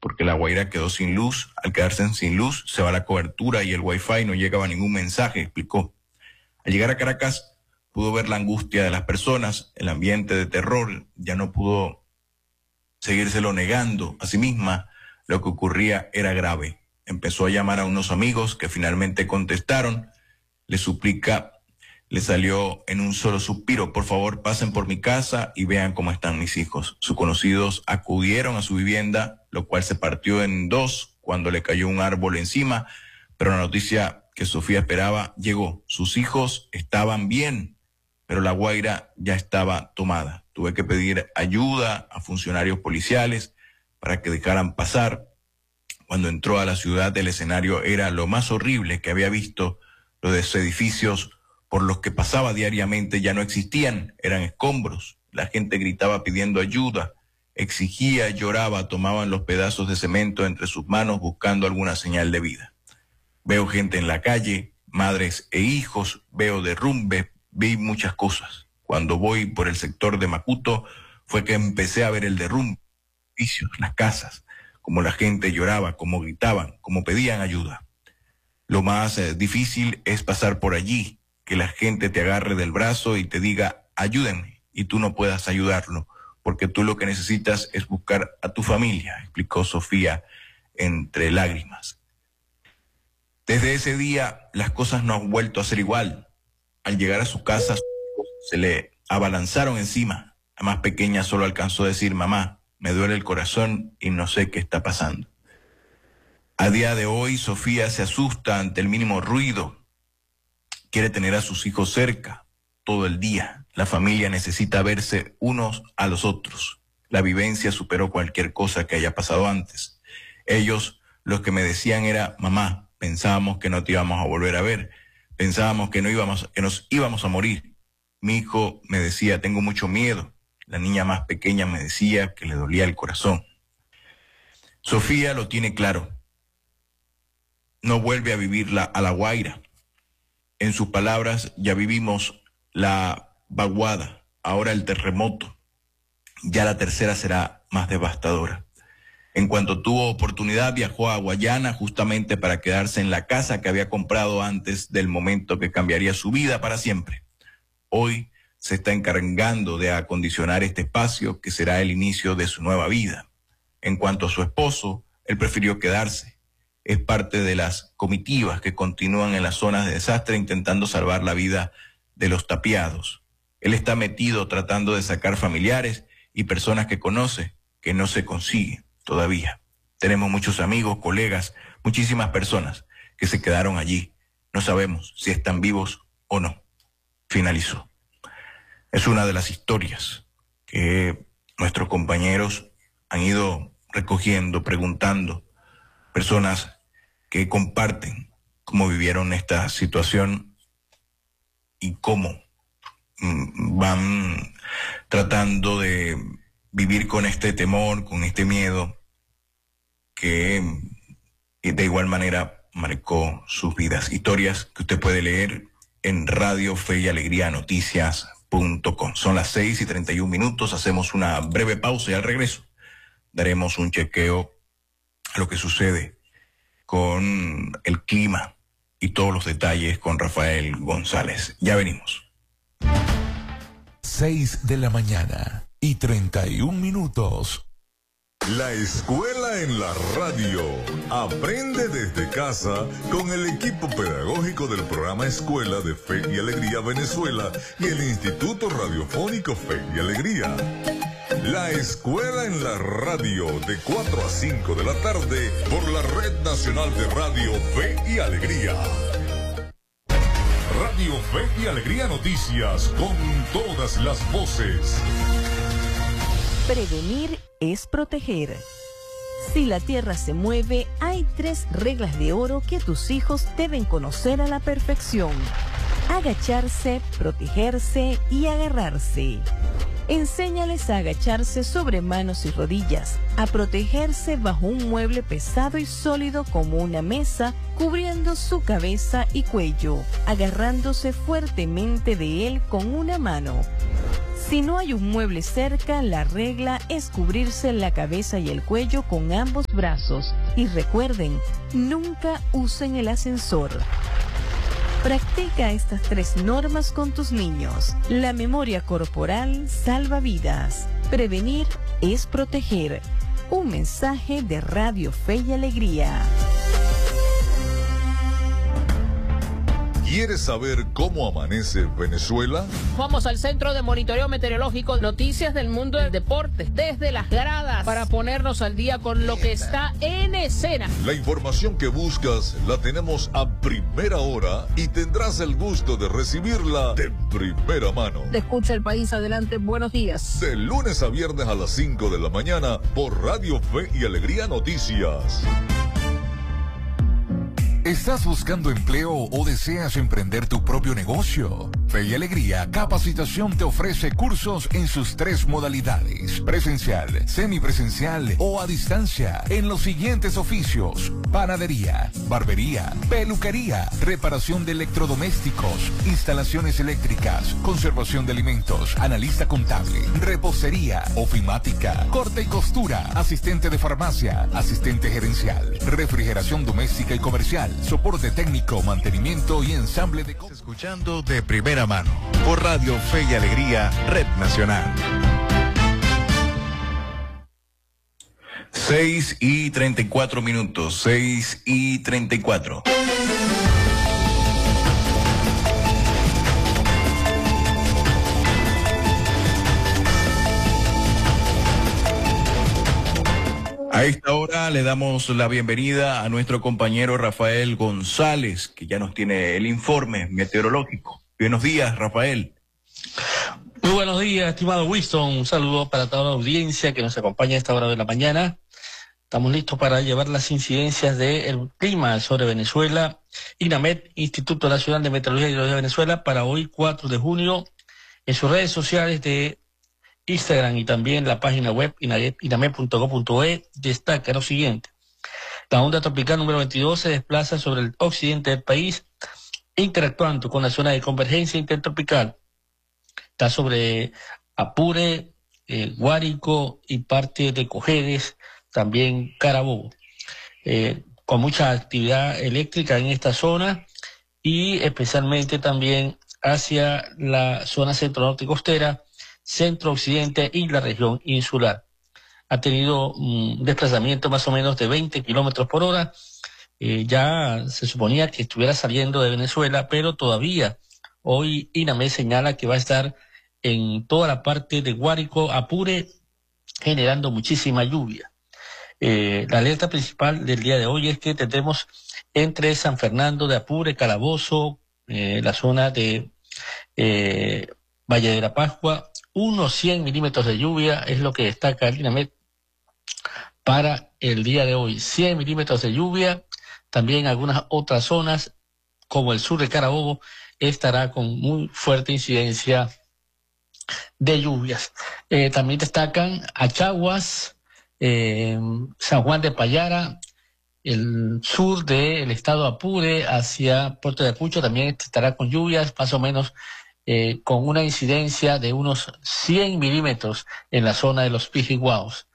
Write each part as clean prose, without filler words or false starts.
porque La Guaira quedó sin luz. Al quedarse sin luz, se va la cobertura y el wifi, no llegaba ningún mensaje, explicó. Al llegar a Caracas, pudo ver la angustia de las personas, el ambiente de terror, ya no pudo seguírselo negando a sí misma. Lo que ocurría era grave. Empezó a llamar a unos amigos que finalmente contestaron. Le suplica, le salió en un solo suspiro: por favor, pasen por mi casa y vean cómo están mis hijos. Sus conocidos acudieron a su vivienda, lo cual se partió en dos cuando le cayó un árbol encima, pero la noticia que Sofía esperaba llegó. Sus hijos estaban bien, pero La Guaira ya estaba tomada. Tuve que pedir ayuda a funcionarios policiales para que dejaran pasar. Cuando entró a la ciudad, el escenario era lo más horrible que había visto. Los edificios por los que pasaba diariamente ya no existían, eran escombros. La gente gritaba pidiendo ayuda, exigía, lloraba, tomaban los pedazos de cemento entre sus manos buscando alguna señal de vida. Veo gente en la calle, madres e hijos, veo derrumbes, vi muchas cosas. Cuando voy por el sector de Macuto fue que empecé a ver el derrumbe, las casas, como la gente lloraba, como gritaban, como pedían ayuda. Lo más difícil es pasar por allí, que la gente te agarre del brazo y te diga ayúdenme, y tú no puedas ayudarlo, porque tú lo que necesitas es buscar a tu familia, explicó Sofía entre lágrimas. Desde ese día las cosas no han vuelto a ser igual. Al llegar a su casa se le abalanzaron encima. La más pequeña solo alcanzó a decir: mamá, me duele el corazón y no sé qué está pasando. A día de hoy, Sofía se asusta ante el mínimo ruido. Quiere tener a sus hijos cerca todo el día. La familia necesita verse unos a los otros. La vivencia superó cualquier cosa que haya pasado antes. Ellos, los que me decían era: mamá, pensábamos que no te íbamos a volver a ver. Pensábamos que nos íbamos a morir. Mi hijo me decía: tengo mucho miedo. La niña más pequeña me decía que le dolía el corazón. Sofía lo tiene claro. No vuelve a vivir a La Guaira. En sus palabras: ya vivimos la vaguada, ahora el terremoto. Ya la tercera será más devastadora. En cuanto tuvo oportunidad, viajó a Guayana justamente para quedarse en la casa que había comprado antes del momento que cambiaría su vida para siempre. Hoy se está encargando de acondicionar este espacio que será el inicio de su nueva vida. En cuanto a su esposo, él prefirió quedarse. Es parte de las comitivas que continúan en las zonas de desastre intentando salvar la vida de los tapiados. Él está metido tratando de sacar familiares y personas que conoce, que no se consigue todavía. Tenemos muchos amigos, colegas, muchísimas personas que se quedaron allí. No sabemos si están vivos o no. Finalizó. Es una de las historias que nuestros compañeros han ido recogiendo, preguntando, personas que comparten cómo vivieron esta situación y cómo van tratando de vivir con este temor, con este miedo que de igual manera marcó sus vidas. Historias que usted puede leer en Radio Fe y Alegría Noticias.com. Son las 6:31. Hacemos una breve pausa y al regreso daremos un chequeo a lo que sucede con el clima y todos los detalles con Rafael González. Ya venimos. 6:31. La escuela en la radio. Aprende desde casa con el equipo pedagógico del programa Escuela de Fe y Alegría Venezuela y el Instituto Radiofónico Fe y Alegría. La escuela en la radio de 4 a 5 de la tarde por la Red Nacional de Radio Fe y Alegría. Radio Fe y Alegría Noticias con todas las voces. Prevenir es proteger. Si la tierra se mueve, hay 3 reglas de oro que tus hijos deben conocer a la perfección: agacharse, protegerse y agarrarse. Enséñales a agacharse sobre manos y rodillas, a protegerse bajo un mueble pesado y sólido como una mesa, cubriendo su cabeza y cuello, agarrándose fuertemente de él con una mano. Si no hay un mueble cerca, la regla es cubrirse la cabeza y el cuello con ambos brazos. Y recuerden, nunca usen el ascensor. Practica estas 3 normas con tus niños. La memoria corporal salva vidas. Prevenir es proteger. Un mensaje de Radio Fe y Alegría. ¿Quieres saber cómo amanece Venezuela? Vamos al Centro de Monitoreo Meteorológico, noticias del mundo del deporte, desde las gradas, para ponernos al día con lo que está en escena. La información que buscas la tenemos a primera hora y tendrás el gusto de recibirla de primera mano. Te escucha el país, adelante, buenos días. De lunes a viernes a las 5 de la mañana por Radio Fe y Alegría Noticias. ¿Estás buscando empleo o deseas emprender tu propio negocio? Fe y Alegría Capacitación te ofrece cursos en sus 3 modalidades: presencial, semipresencial o a distancia, en los siguientes oficios: panadería, barbería, peluquería, reparación de electrodomésticos, instalaciones eléctricas, conservación de alimentos, analista contable, repostería, ofimática, corte y costura, asistente de farmacia, asistente gerencial, refrigeración doméstica y comercial, soporte técnico, mantenimiento y ensamble de... Escuchando de primera mano por Radio Fe y Alegría, Red Nacional. 6:34 minutos, 6:34. A esta hora le damos la bienvenida a nuestro compañero Rafael González, que ya nos tiene el informe meteorológico. Buenos días, Rafael. Muy buenos días, estimado Winston. Un saludo para toda la audiencia que nos acompaña a esta hora de la mañana. Estamos listos para llevar las incidencias del clima sobre Venezuela. INAMET, Instituto Nacional de Meteorología y Hidrología de Venezuela, para hoy 4 de junio, en sus redes sociales de Instagram y también la página web inamet.gov.e, destaca lo siguiente: la onda tropical número 22 se desplaza sobre el occidente del país, interactuando con la zona de convergencia intertropical. Está sobre Apure, Guárico y parte de Cojedes, también Carabobo, con mucha actividad eléctrica en esta zona y especialmente también hacia la zona centro-norte costera, centro-occidente y la región insular. Ha tenido un desplazamiento más o menos de 20 kilómetros por hora. Ya se suponía que estuviera saliendo de Venezuela, pero todavía hoy INAMED señala que va a estar en toda la parte de Guárico, Apure, generando muchísima lluvia. La alerta principal del día de hoy es que tendremos entre San Fernando de Apure, Calabozo, la zona de Valle de la Pascua, unos 100 milímetros de lluvia es lo que destaca el INAMED para el día de hoy. 100 milímetros de lluvia. También algunas otras zonas, como el sur de Carabobo, estará con muy fuerte incidencia de lluvias. También destacan Achaguas, San Juan de Payara, el sur del estado Apure hacia Puerto de Ayacucho también estará con lluvias, más o menos con una incidencia de unos 100 milímetros en la zona de los Pijiguaos.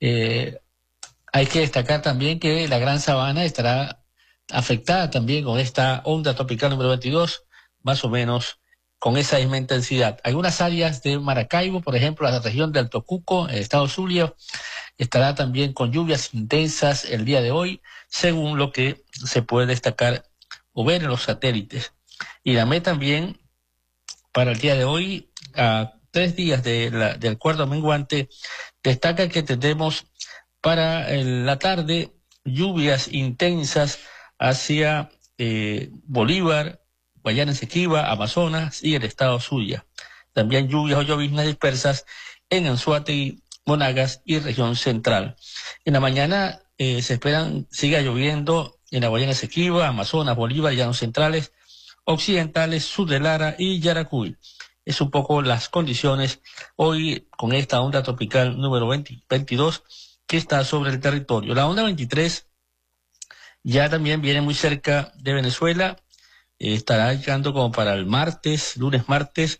Hay que destacar también que la Gran Sabana estará afectada también con esta onda tropical número 22, más o menos con esa misma intensidad. Algunas áreas de Maracaibo, por ejemplo, la región de Alto Cuco, el estado Zulia, estará también con lluvias intensas el día de hoy, según lo que se puede destacar o ver en los satélites. INAMED también, para el día de hoy, a 3 días del acuerdo menguante, destaca que tendremos para la tarde lluvias intensas hacia Bolívar, Guayana Esequiba, Amazonas y el estado Zulia. También lluvias o lloviznas dispersas en Anzoátegui, Monagas y región central. En la mañana se esperan siga lloviendo en la Guayana Esequiba, Amazonas, Bolívar, llanos centrales, occidentales, sur de Lara y Yaracuy. Es un poco las condiciones hoy con esta onda tropical número 22 que está sobre el territorio. La onda 23 ya también viene muy cerca de Venezuela, estará llegando como para el martes, lunes, martes,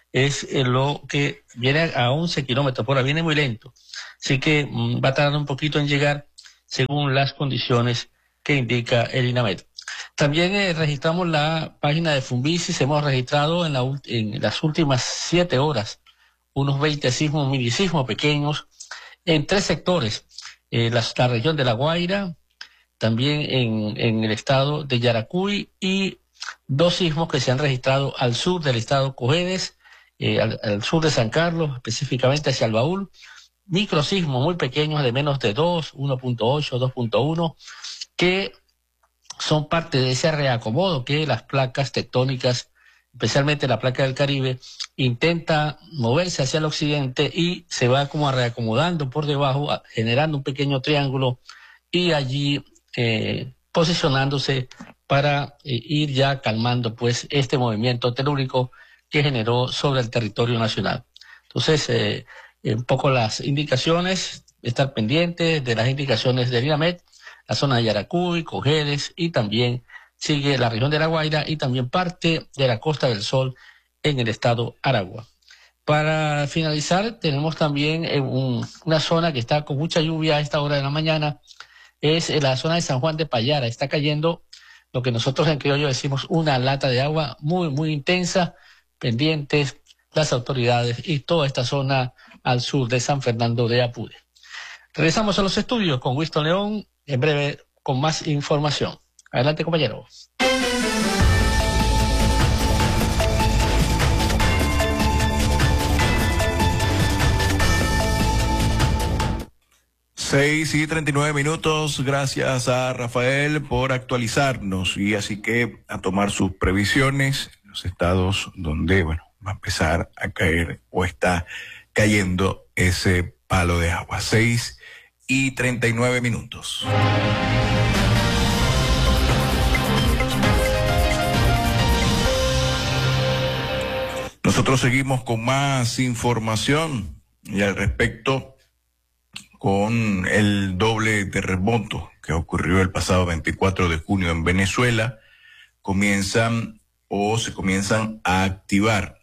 es lo que viene a 11 kilómetros por hora, viene muy lento. Así que va a tardar un poquito en llegar según las condiciones que indica el INAMED. También registramos la página de Fumbisis. Hemos registrado en las últimas 7 horas unos 20 sismos, minisismos pequeños en 3 sectores. La región de La Guaira, también en el estado de Yaracuy, y 2 sismos que se han registrado al sur del estado Cojedes, al sur de San Carlos, específicamente hacia el Baúl. Microsismos muy pequeños de menos de 2, 1.8, 2.1, que son parte de ese reacomodo que las placas tectónicas, especialmente la placa del Caribe, intenta moverse hacia el occidente y se va como reacomodando por debajo, generando un pequeño triángulo y allí posicionándose para ir ya calmando pues este movimiento telúrico que generó sobre el territorio nacional. Entonces, un poco las indicaciones, estar pendientes de las indicaciones del INAMED, la zona de Yaracuy, Cojedes, y también sigue la región de La Guaira y también parte de la Costa del Sol en el estado Aragua. Para finalizar, tenemos también una zona que está con mucha lluvia a esta hora de la mañana, es la zona de San Juan de Payara. Está cayendo lo que nosotros en criollo decimos una lata de agua muy, muy intensa, pendientes las autoridades y toda esta zona al sur de San Fernando de Apure. Regresamos a los estudios con Winston León, en breve con más información. Adelante, compañero. Seis y 39 minutos. Gracias a Rafael por actualizarnos, y así que a tomar sus previsiones en los estados donde, va a empezar a caer o está cayendo ese palo de agua. 6 y 39 minutos. Nosotros seguimos con más información y al respecto con el doble terremoto que ocurrió el pasado 24 de junio en Venezuela. Se comienzan a activar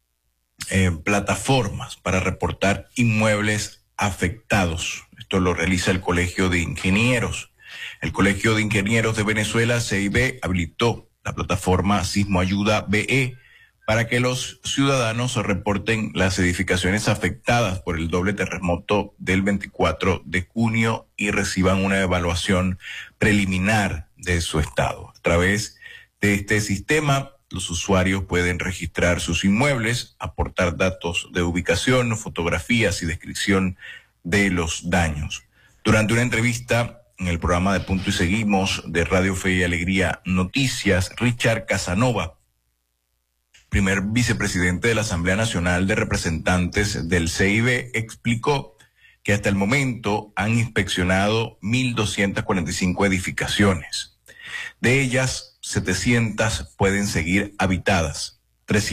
plataformas para reportar inmuebles afectados. Esto lo realiza el Colegio de Ingenieros. El Colegio de Ingenieros de Venezuela, CIB, habilitó la plataforma Sismo Ayuda BE para que los ciudadanos reporten las edificaciones afectadas por el doble terremoto del 24 de junio y reciban una evaluación preliminar de su estado. A través de este sistema, los usuarios pueden registrar sus inmuebles, aportar datos de ubicación, fotografías y descripción de los daños. Durante una entrevista en el programa de Punto y Seguimos de Radio Fe y Alegría Noticias, Richard Casanova, primer vicepresidente de la Asamblea Nacional de Representantes del CIB, explicó que hasta el momento han inspeccionado 1.245 edificaciones. De ellas, 700 pueden seguir habitadas,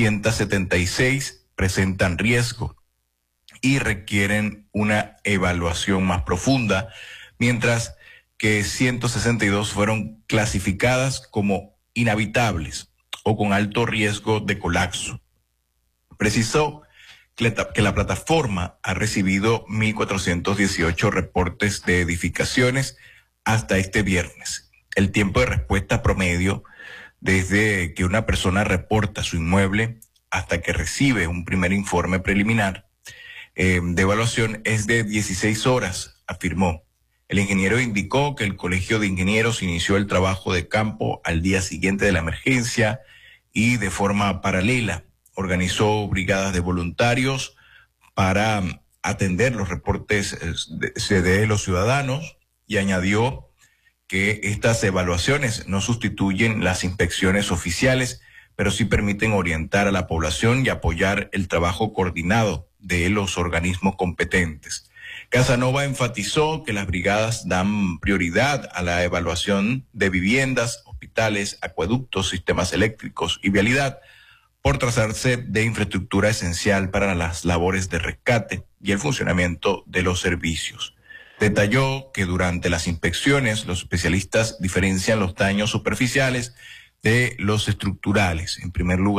376 presentan riesgo y requieren una evaluación más profunda, mientras que 162 fueron clasificadas como inhabitables o con alto riesgo de colapso. Precisó que la plataforma ha recibido 1.418 reportes de edificaciones hasta este viernes. El tiempo de respuesta promedio desde que una persona reporta su inmueble hasta que recibe un primer informe preliminar de evaluación es de 16 horas, afirmó. El ingeniero indicó que el Colegio de Ingenieros inició el trabajo de campo al día siguiente de la emergencia y de forma paralela organizó brigadas de voluntarios para atender los reportes de los ciudadanos, y añadió que estas evaluaciones no sustituyen las inspecciones oficiales, pero sí permiten orientar a la población y apoyar el trabajo coordinado de los organismos competentes. Casanova enfatizó que las brigadas dan prioridad a la evaluación de viviendas, hospitales, acueductos, sistemas eléctricos y vialidad, por tratarse de infraestructura esencial para las labores de rescate y el funcionamiento de los servicios. Detalló que durante las inspecciones los especialistas diferencian los daños superficiales de los estructurales. En primer lugar,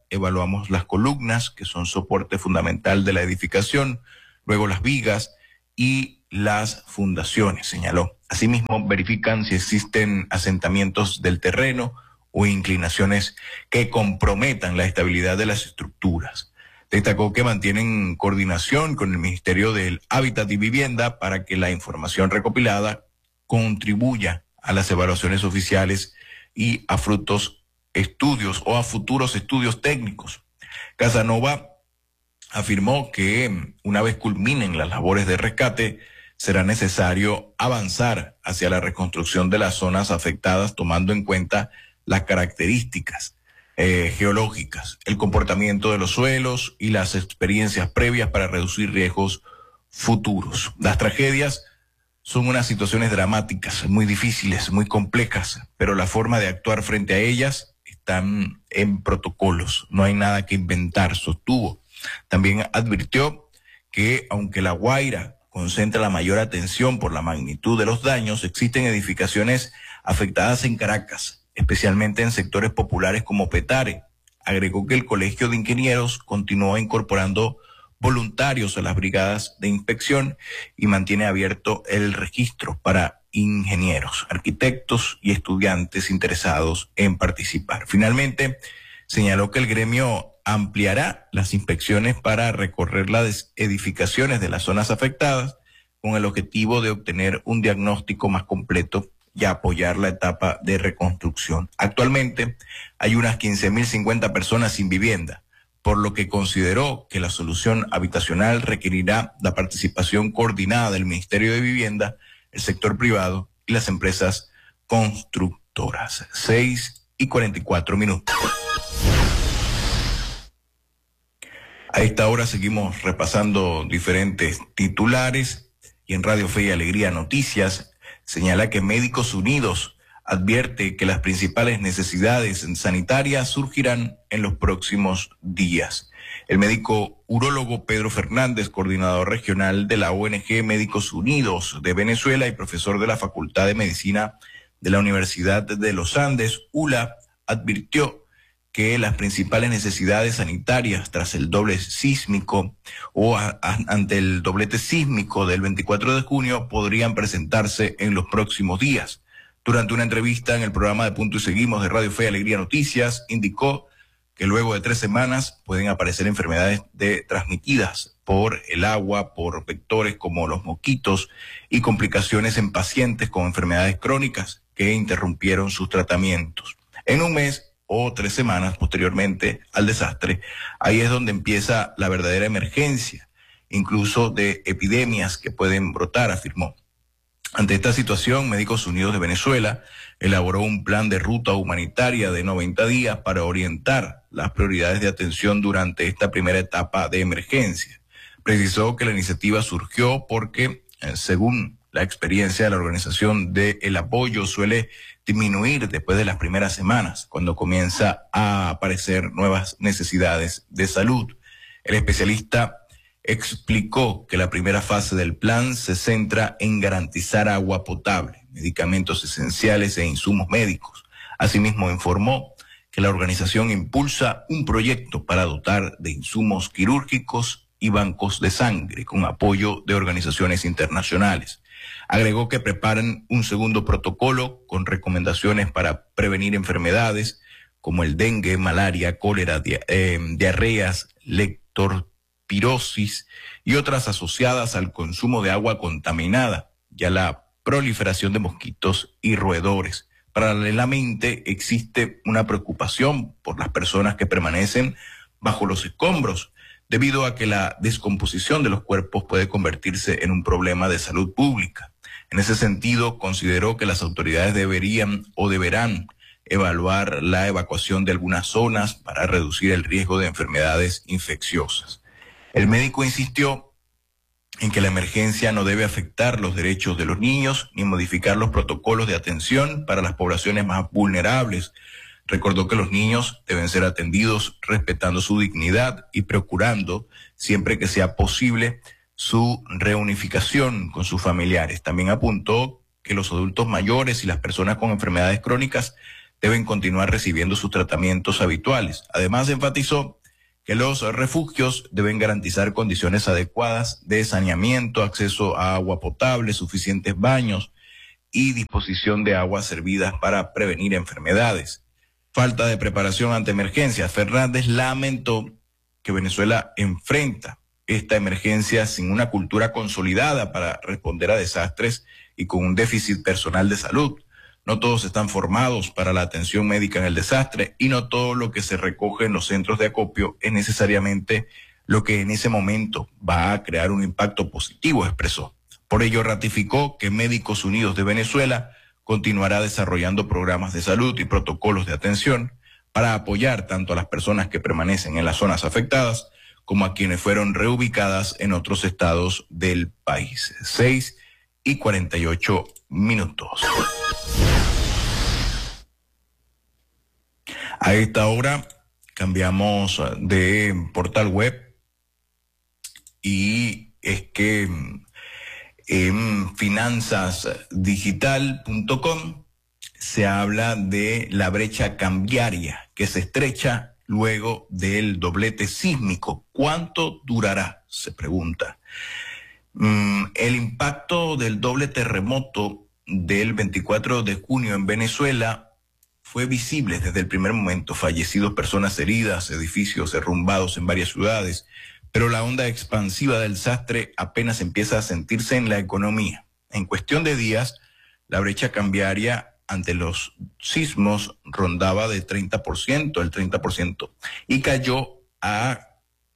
evaluamos las columnas, que son soporte fundamental de la edificación, luego las vigas y las fundaciones, señaló. Asimismo, verifican si existen asentamientos del terreno o inclinaciones que comprometan la estabilidad de las estructuras. Destacó que mantienen coordinación con el Ministerio del Hábitat y Vivienda para que la información recopilada contribuya a las evaluaciones oficiales y a futuros estudios técnicos. Casanova afirmó que una vez culminen las labores de rescate, será necesario avanzar hacia la reconstrucción de las zonas afectadas, tomando en cuenta las características geológicas, el comportamiento de los suelos y las experiencias previas para reducir riesgos futuros. Las tragedias son unas situaciones dramáticas, muy difíciles, muy complejas, pero la forma de actuar frente a ellas están en protocolos, no hay nada que inventar, sostuvo. También advirtió que aunque La Guaira concentra la mayor atención por la magnitud de los daños, existen edificaciones afectadas en Caracas, especialmente en sectores populares como Petare. Agregó que el Colegio de Ingenieros continúa incorporando voluntarios a las brigadas de inspección y mantiene abierto el registro para ingenieros, arquitectos y estudiantes interesados en participar. Finalmente, señaló que el gremio ampliará las inspecciones para recorrer las edificaciones de las zonas afectadas con el objetivo de obtener un diagnóstico más completo y apoyar la etapa de reconstrucción. Actualmente hay unas 15.050 personas sin vivienda, por lo que consideró que la solución habitacional requerirá la participación coordinada del Ministerio de Vivienda, el sector privado y las empresas constructoras. 6:44. A esta hora seguimos repasando diferentes titulares y en Radio Fe y Alegría Noticias señala que Médicos Unidos advierte que las principales necesidades sanitarias surgirán en los próximos días. El médico urólogo Pedro Fernández, coordinador regional de la ONG Médicos Unidos de Venezuela y profesor de la Facultad de Medicina de la Universidad de los Andes, ULA, advirtió que las principales necesidades sanitarias tras el doble sísmico ante el doblete sísmico del 24 de junio podrían presentarse en los próximos días. Durante una entrevista en el programa de Punto y Seguimos de Radio Fe y Alegría Noticias, indicó que luego de 3 semanas pueden aparecer enfermedades transmitidas por el agua, por vectores como los mosquitos y complicaciones en pacientes con enfermedades crónicas que interrumpieron sus tratamientos. En un mes o 3 semanas posteriormente al desastre, ahí es donde empieza la verdadera emergencia, incluso de epidemias que pueden brotar, afirmó. Ante esta situación, Médicos Unidos de Venezuela elaboró un plan de ruta humanitaria de 90 días para orientar las prioridades de atención durante esta primera etapa de emergencia. Precisó que la iniciativa surgió porque, según la experiencia de la organización, el apoyo suele disminuir después de las primeras semanas, cuando comienza a aparecer nuevas necesidades de salud. El especialista explicó que la primera fase del plan se centra en garantizar agua potable, medicamentos esenciales e insumos médicos. Asimismo, informó que la organización impulsa un proyecto para dotar de insumos quirúrgicos y bancos de sangre con apoyo de organizaciones internacionales. Agregó que preparan un segundo protocolo con recomendaciones para prevenir enfermedades como el dengue, malaria, cólera, diarreas, leptospirosis y otras asociadas al consumo de agua contaminada y a la proliferación de mosquitos y roedores. Paralelamente existe una preocupación por las personas que permanecen bajo los escombros, debido a que la descomposición de los cuerpos puede convertirse en un problema de salud pública. En ese sentido, consideró que las autoridades deberán evaluar la evacuación de algunas zonas para reducir el riesgo de enfermedades infecciosas. El médico insistió en que la emergencia no debe afectar los derechos de los niños ni modificar los protocolos de atención para las poblaciones más vulnerables. Recordó que los niños deben ser atendidos respetando su dignidad y procurando, siempre que sea posible, su reunificación con sus familiares. También apuntó que los adultos mayores y las personas con enfermedades crónicas deben continuar recibiendo sus tratamientos habituales. Además, enfatizó que los refugios deben garantizar condiciones adecuadas de saneamiento, acceso a agua potable, suficientes baños y disposición de aguas servidas para prevenir enfermedades. Falta de preparación ante emergencias. Fernández lamentó que Venezuela enfrenta esta emergencia sin una cultura consolidada para responder a desastres y con un déficit personal de salud. No todos están formados para la atención médica en el desastre y no todo lo que se recoge en los centros de acopio es necesariamente lo que en ese momento va a crear un impacto positivo, expresó. Por ello ratificó que Médicos Unidos de Venezuela continuará desarrollando programas de salud y protocolos de atención para apoyar tanto a las personas que permanecen en las zonas afectadas como a quienes fueron reubicadas en otros estados del país. 6:48. A esta hora cambiamos de portal web y es que en finanzasdigital.com se habla de la brecha cambiaria que se estrecha luego del doblete sísmico. ¿Cuánto durará?, se pregunta. El impacto del doble terremoto del 24 de junio en Venezuela fue visible desde el primer momento. Fallecidos, personas heridas, edificios derrumbados en varias ciudades. Pero la onda expansiva del desastre apenas empieza a sentirse en la economía. En cuestión de días, la brecha cambiaria ante los sismos rondaba de 30%, el 30%, y cayó a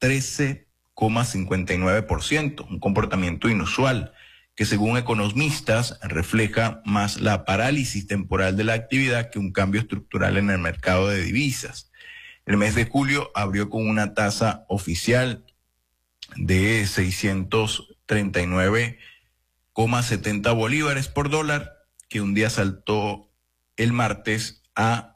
13,59%, un comportamiento inusual que según economistas refleja más la parálisis temporal de la actividad que un cambio estructural en el mercado de divisas. El mes de julio abrió con una tasa oficial de 639,70 bolívares por dólar, que un día saltó el martes a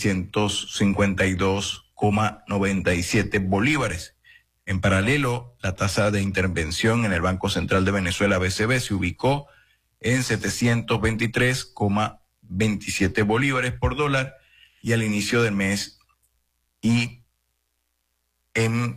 652,97 bolívares. En paralelo, la tasa de intervención en el Banco Central de Venezuela, BCV, se ubicó en 723,27 bolívares por dólar y al inicio del mes y en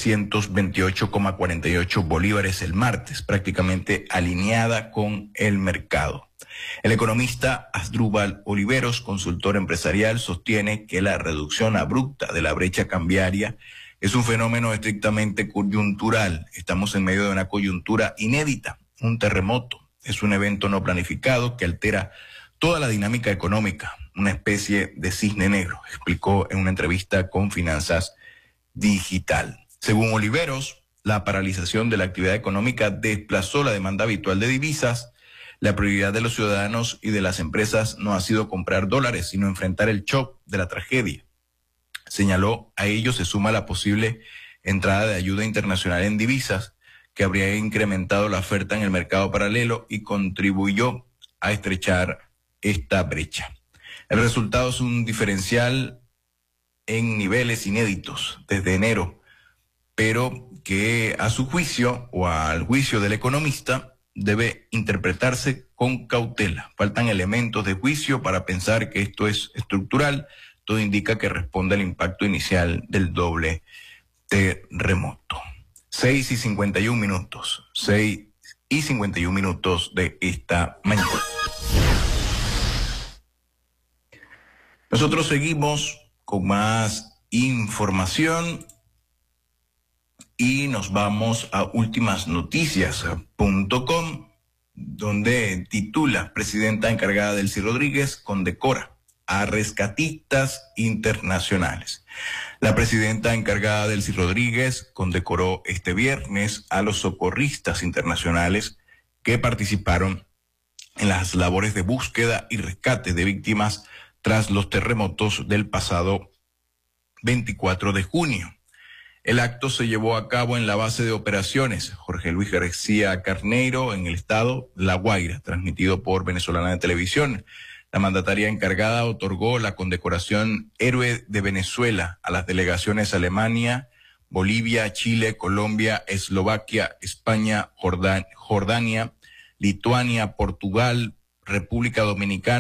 728,48 bolívares el martes, prácticamente alineada con el mercado. El economista Asdrúbal Oliveros, consultor empresarial, sostiene que la reducción abrupta de la brecha cambiaria es un fenómeno estrictamente coyuntural. Estamos en medio de una coyuntura inédita. Un terremoto es un evento no planificado que altera toda la dinámica económica, una especie de cisne negro, explicó en una entrevista con Finanzas Digital. Según Oliveros, la paralización de la actividad económica desplazó la demanda habitual de divisas. La prioridad de los ciudadanos y de las empresas no ha sido comprar dólares, sino enfrentar el shock de la tragedia. Señaló, a ello se suma la posible entrada de ayuda internacional en divisas, que habría incrementado la oferta en el mercado paralelo y contribuyó a estrechar esta brecha. El resultado es un diferencial en niveles inéditos desde enero, pero que a su juicio o al juicio del economista debe interpretarse con cautela. Faltan elementos de juicio para pensar que esto es estructural. Todo indica que responde al impacto inicial del doble terremoto. 6:51 de esta mañana. Nosotros seguimos con más información y nos vamos a ultimasnoticias.com, donde titula: Presidenta encargada Delcy Rodríguez condecora a rescatistas internacionales. La presidenta encargada Delcy Rodríguez condecoró este viernes a los socorristas internacionales que participaron en las labores de búsqueda y rescate de víctimas tras los terremotos del pasado 24 de junio. El acto se llevó a cabo en la base de operaciones Jorge Luis García Carneiro en el estado La Guaira, transmitido por Venezolana de Televisión. La mandataria encargada otorgó la condecoración Héroe de Venezuela a las delegaciones Alemania, Bolivia, Chile, Colombia, Eslovaquia, España, Jordania, Lituania, Portugal, República Dominicana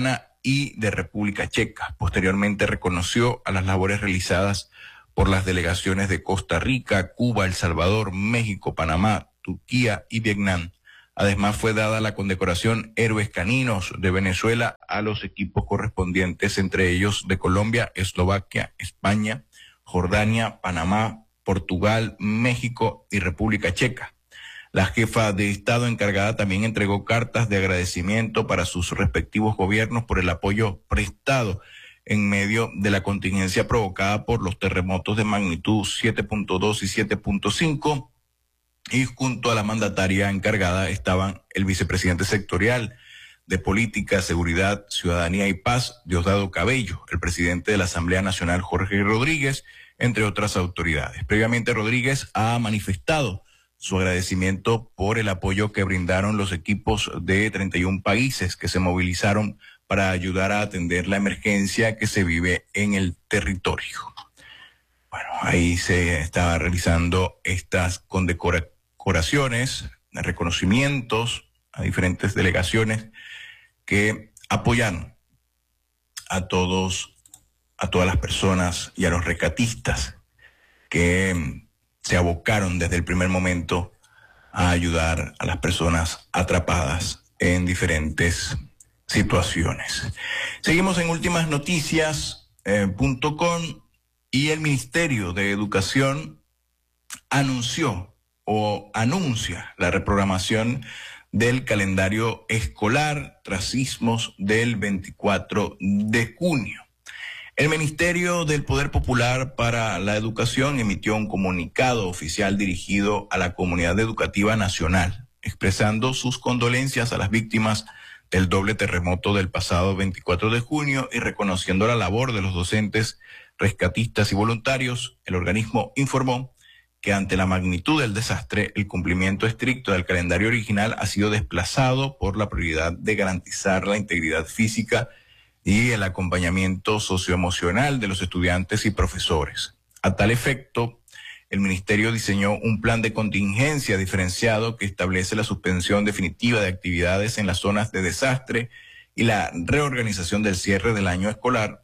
y de República Checa. Posteriormente reconoció a las labores realizadas por las delegaciones de Costa Rica, Cuba, El Salvador, México, Panamá, Turquía y Vietnam. Además, fue dada la condecoración Héroes Caninos de Venezuela a los equipos correspondientes, entre ellos de Colombia, Eslovaquia, España, Jordania, Panamá, Portugal, México y República Checa. La jefa de Estado encargada también entregó cartas de agradecimiento para sus respectivos gobiernos por el apoyo prestado en medio de la contingencia provocada por los terremotos de magnitud 7.2 y 7.5. Y junto a la mandataria encargada estaban el vicepresidente sectorial de Política, Seguridad, Ciudadanía y Paz, Diosdado Cabello, el presidente de la Asamblea Nacional, Jorge Rodríguez, entre otras autoridades. Previamente, Rodríguez ha manifestado su agradecimiento por el apoyo que brindaron los equipos de 31 países que se movilizaron para ayudar a atender la emergencia que se vive en el territorio. Bueno, ahí se estaba realizando estas condecoraciones, reconocimientos a diferentes delegaciones que apoyan a todas las personas y a los rescatistas que se abocaron desde el primer momento a ayudar a las personas atrapadas en diferentes situaciones. Seguimos en ultimasnoticias.com y el Ministerio de Educación anuncia la reprogramación del calendario escolar tras sismos del 24 de junio. El Ministerio del Poder Popular para la Educación emitió un comunicado oficial dirigido a la comunidad educativa nacional, expresando sus condolencias a las víctimas del doble terremoto del pasado 24 de junio y reconociendo la labor de los docentes, rescatistas y voluntarios. El organismo informó que ante la magnitud del desastre, el cumplimiento estricto del calendario original ha sido desplazado por la prioridad de garantizar la integridad física y el acompañamiento socioemocional de los estudiantes y profesores. A tal efecto, el Ministerio diseñó un plan de contingencia diferenciado que establece la suspensión definitiva de actividades en las zonas de desastre y la reorganización del cierre del año escolar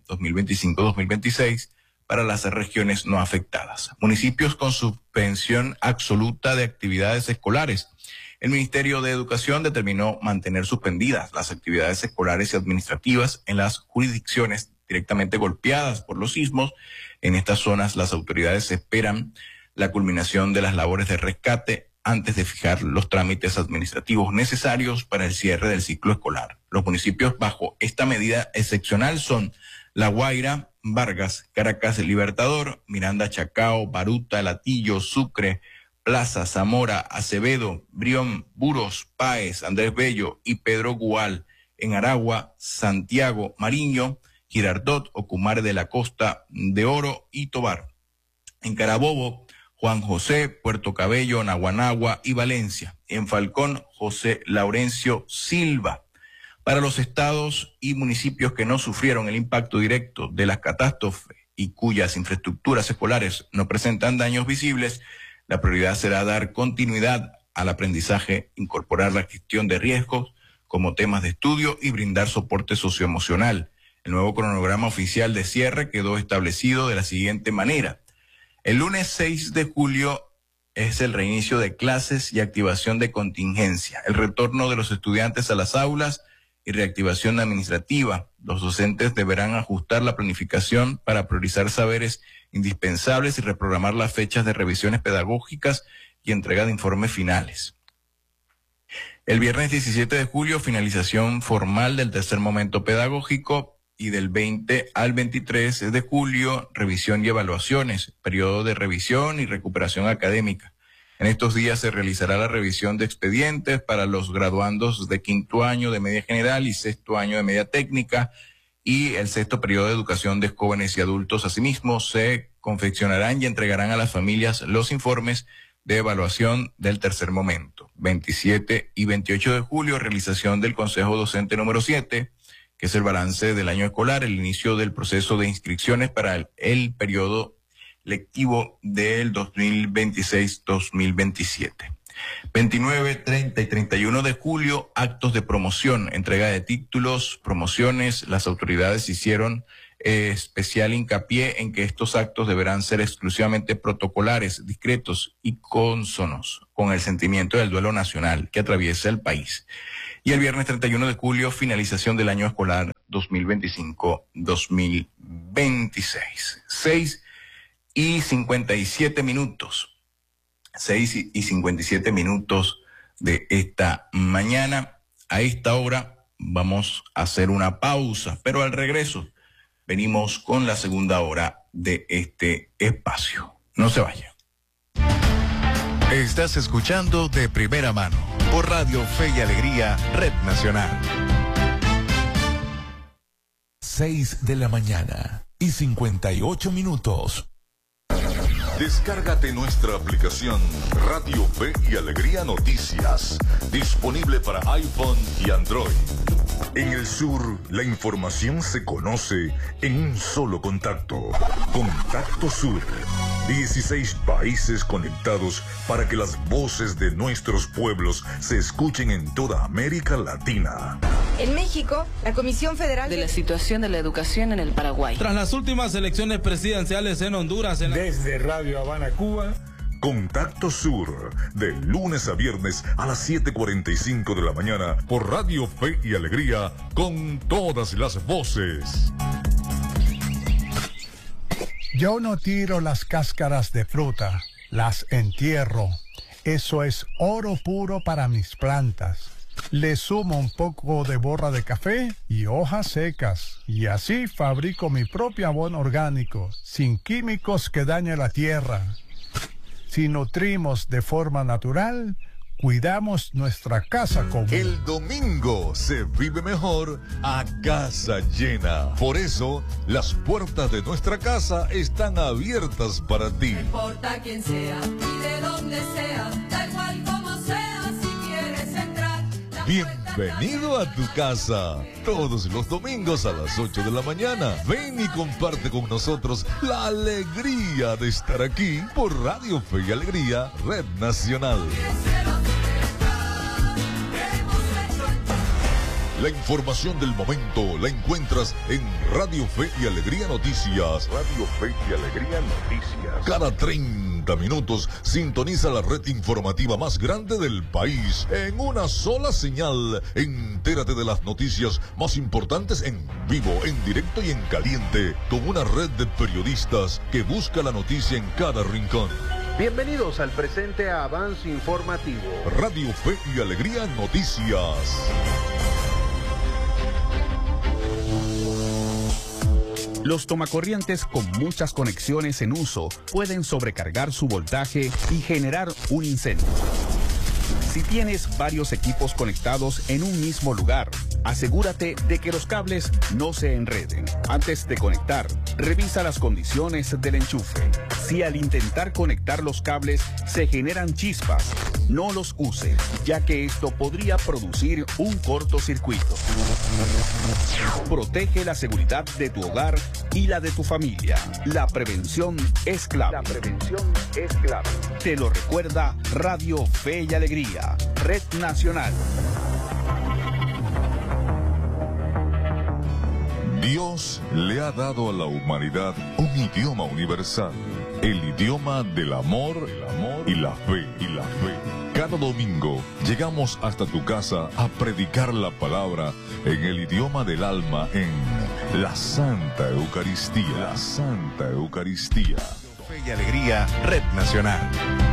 2025-2026 para las regiones no afectadas. Municipios con suspensión absoluta de actividades escolares. El Ministerio de Educación determinó mantener suspendidas las actividades escolares y administrativas en las jurisdicciones directamente golpeadas por los sismos. En estas zonas, las autoridades esperan la culminación de las labores de rescate antes de fijar los trámites administrativos necesarios para el cierre del ciclo escolar. Los municipios bajo esta medida excepcional son La Guaira, Vargas, Caracas, Libertador, Miranda, Chacao, Baruta, Latillo, Sucre, Plaza, Zamora, Acevedo, Brión, Buros, Páez, Andrés Bello y Pedro Gual. En Aragua, Santiago, Mariño, Girardot, Ocumare de la Costa de Oro y Tobar. En Carabobo, Juan José, Puerto Cabello, Naguanagua y Valencia. En Falcón, José Laurencio Silva. Para los estados y municipios que no sufrieron el impacto directo de las catástrofes y cuyas infraestructuras escolares no presentan daños visibles, la prioridad será dar continuidad al aprendizaje, incorporar la gestión de riesgos como temas de estudio y brindar soporte socioemocional. El nuevo cronograma oficial de cierre quedó establecido de la siguiente manera. El lunes 6 de julio es el reinicio de clases y activación de contingencia, el retorno de los estudiantes a las aulas y reactivación administrativa. Los docentes deberán ajustar la planificación para priorizar saberes indispensables y reprogramar las fechas de revisiones pedagógicas y entrega de informes finales. El viernes 17 de julio, finalización formal del tercer momento pedagógico, y del 20 al 23 de julio, revisión y evaluaciones, periodo de revisión y recuperación académica. En estos días se realizará la revisión de expedientes para los graduandos de quinto año de media general y sexto año de media técnica, y el sexto periodo de educación de jóvenes y adultos. Asimismo, se confeccionarán y entregarán a las familias los informes de evaluación del tercer momento. 27 y 28 de julio, realización del Consejo Docente número 7, que es el balance del año escolar, el inicio del proceso de inscripciones para el periodo lectivo del 2026-2027. 29, 30 y 31 de julio, actos de promoción, entrega de títulos, promociones. Las autoridades hicieron especial hincapié en que estos actos deberán ser exclusivamente protocolares, discretos y cónsonos con el sentimiento del duelo nacional que atraviesa el país. Y el viernes 31 de julio, finalización del año escolar 2025-2026. 6:57 de esta mañana. A esta hora vamos a hacer una pausa, pero al regreso venimos con la segunda hora de este espacio. No se vaya. Estás escuchando De Primera Mano por Radio Fe y Alegría, Red Nacional. 6:58 Descárgate nuestra aplicación Radio Fe y Alegría Noticias, disponible para iPhone y Android. En el sur, la información se conoce en un solo contacto. Contacto Sur. 16 países conectados para que las voces de nuestros pueblos se escuchen en toda América Latina. En México, la Comisión Federal de la situación de la educación en el Paraguay. Tras las últimas elecciones presidenciales en Honduras. Desde Radio Habana, Cuba, Contacto Sur, de lunes a viernes a las 7:45 de la mañana por Radio Fe y Alegría, con todas las voces. Yo no tiro las cáscaras de fruta, las entierro. Eso es oro puro para mis plantas. Le sumo un poco de borra de café y hojas secas, y así fabrico mi propio abono orgánico, sin químicos que dañen la tierra. Si nutrimos de forma natural, cuidamos nuestra casa común. El domingo se vive mejor a casa llena. Por eso, las puertas de nuestra casa están abiertas para ti. No importa quién sea y de dónde sea, da igual como sea, si quieres entrar. Bienvenido a tu casa. Todos los domingos a las 8 de la mañana. Ven y comparte con nosotros la alegría de estar aquí por Radio Fe y Alegría, Red Nacional. La información del momento la encuentras en Radio Fe y Alegría Noticias. Radio Fe y Alegría Noticias. Cada 30 minutos sintoniza la red informativa más grande del país en una sola señal. Entérate de las noticias más importantes en vivo, en directo y en caliente, con una red de periodistas que busca la noticia en cada rincón. Bienvenidos al presente avance informativo. Radio Fe y Alegría Noticias. Los tomacorrientes con muchas conexiones en uso pueden sobrecargar su voltaje y generar un incendio. Si tienes varios equipos conectados en un mismo lugar, asegúrate de que los cables no se enreden. Antes de conectar, revisa las condiciones del enchufe. Si al intentar conectar los cables se generan chispas, no los uses, ya que esto podría producir un cortocircuito. Protege la seguridad de tu hogar y la de tu familia. La prevención es clave. La prevención es clave. Te lo recuerda Radio Fe y Alegría, Red Nacional. Dios le ha dado a la humanidad un idioma universal, el idioma del amor y la fe. Cada domingo llegamos hasta tu casa a predicar la palabra en el idioma del alma en la Santa Eucaristía. La Santa Eucaristía. Fe y Alegría, Red Nacional.